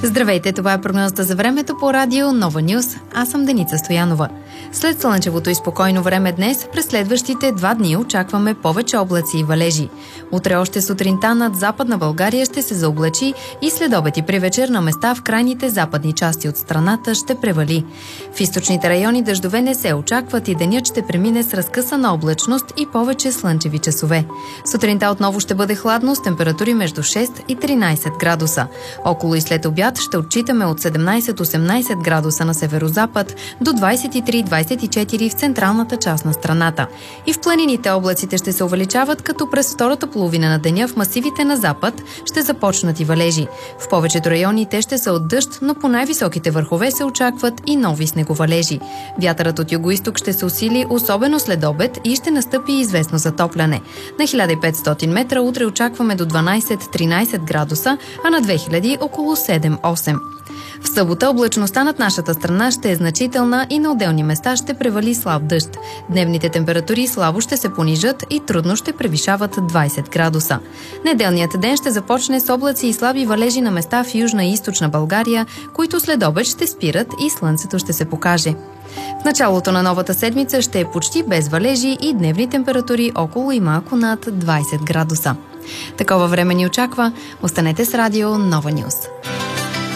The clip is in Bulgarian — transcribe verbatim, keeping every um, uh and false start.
Здравейте, това е прогнозата за времето по радио Нова Нюс. Аз съм Деница Стоянова. След слънчевото и спокойно време днес, през следващите два дни очакваме повече облаци и валежи. Утре още сутринта над Западна България ще се заоблачи и след обед и при вечер на места в крайните западни части от страната ще превали. В източните райони дъждове не се очакват и денят ще премине с разкъсана облачност и повече слънчеви часове. Сутринта отново ще бъде хладно с температури между шест и тринайсет градуса. Около и след обяд ще отчитаме от седемнайсет-осемнайсет градуса на северозапад до двайсет и три - двайсет и четири в централната част на страната. И в планините облаците ще се увеличават, като през втората половина на деня в масивите на запад ще започнат и валежи. В повечето райони те ще са от дъжд, но по най-високите върхове се очакват и нови снеговалежи. Вятърът от югоизток ще се усили особено след обед и ще настъпи известно затопляне. На хиляда и петстотин метра утре очакваме до дванайсет-тринайсет градуса, а на две хиляди около седем-осем. В събота облачността над нашата страна ще е значителна и на отделни места ще превали слаб дъжд. Дневните температури слабо ще се понижат и трудно ще превишават двайсет градуса. Неделният ден ще започне с облаци и слаби валежи на места в Южна и Източна България, които след обед ще спират и слънцето ще се покаже. В началото на новата седмица ще е почти без валежи и дневни температури около и малко над двайсет градуса. Такова време ни очаква. Останете с радио Нова Нюс.